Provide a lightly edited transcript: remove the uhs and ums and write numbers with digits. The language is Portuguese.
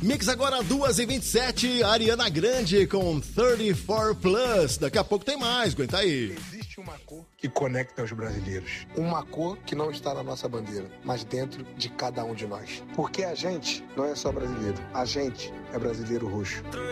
Mix agora 2h27, Ariana Grande com 34 Plus. Daqui a pouco tem mais, aguenta aí. Existe uma cor que conecta os brasileiros. Uma cor que não está na nossa bandeira, mas dentro de cada um de nós. Porque a gente não é só brasileiro, a gente é brasileiro roxo.